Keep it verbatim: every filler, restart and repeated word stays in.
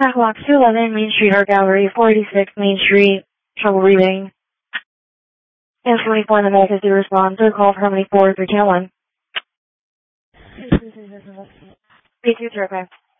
Backlog two eleven Main Street Art Gallery, four eighty-six Main Street. Trouble reading. And twenty-four in the back is the response. Third call for Harmony four, three, one. P two, okay.